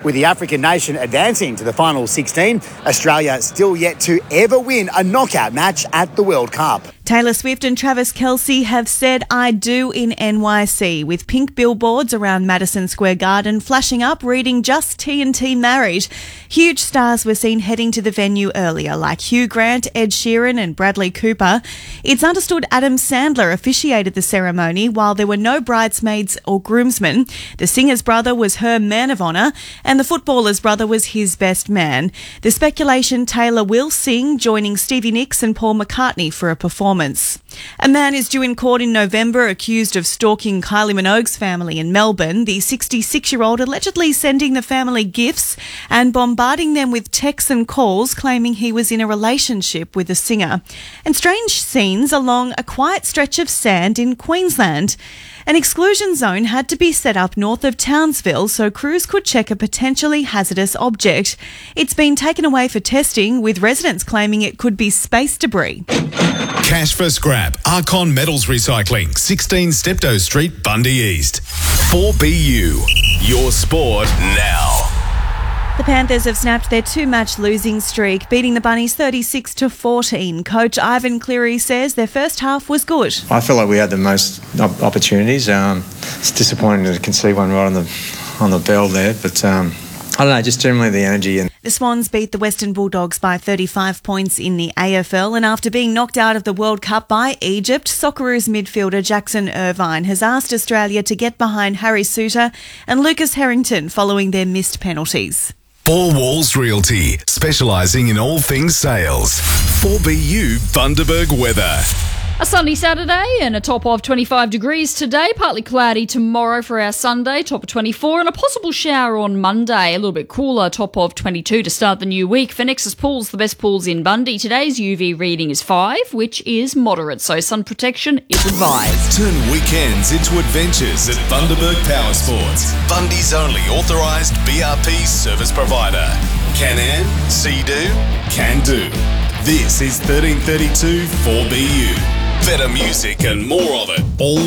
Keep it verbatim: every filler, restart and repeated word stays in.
With the African nation advancing to the final sixteen, Australia still yet to ever win a knockout match at the World Cup. Taylor Swift and Travis Kelce have said I do in N Y C, with pink billboards around Madison Square Garden flashing up reading Just T and T Married. Huge stars were seen heading to the venue earlier, like Hugh Grant, Ed Sheeran and Bradley Cooper. It's understood Adam Sandler officiated the ceremony while there were no bridesmaids or groomsmen. The singer's brother was her man of honour and the footballer's brother was his best man. The speculation Taylor will sing, joining Stevie Nicks and Paul McCartney for a performance. A man is due in court in November accused of stalking Kylie Minogue's family in Melbourne. The sixty-six-year-old allegedly sending the family gifts and bombarding them with texts and calls claiming he was in a relationship with the singer. And strange scenes along a quiet stretch of sand in Queensland. An exclusion zone had to be set up north of Townsville so crews could check a potentially hazardous object. It's been taken away for testing, with residents claiming it could be space debris. Cash for scrap. Archon Metals Recycling, sixteen Steptoe Street, Bundy East. four B U. Your sport now. The Panthers have snapped their two-match losing streak, beating the Bunnies thirty-six to fourteen. Coach Ivan Cleary says their first half was good. I feel like we had the most opportunities. Um, it's disappointing to concede one right on the on the bell there, but um, I don't know, just generally the energy. And the Swans beat the Western Bulldogs by thirty-five points in the A F L, and after being knocked out of the World Cup by Egypt, Socceroos midfielder Jackson Irvine has asked Australia to get behind Harry Suter and Lucas Harrington following their missed penalties. Four Walls Realty, specialising in all things sales. four B U Bundaberg weather. A sunny Saturday and a top of twenty-five degrees today, partly cloudy tomorrow for our Sunday, top of twenty-four, and a possible shower on Monday, a little bit cooler, top of twenty-two to start the new week. For Nexus Pools, the best pools in Bundy, today's U V reading is five, which is moderate, so sun protection is advised. Turn weekends into adventures at Bundaberg Power Sports, Bundy's only authorised B R P service provider. Can-Am, See-Do, Can-Do. This is thirteen thirty-two four B U. Better music and more of it all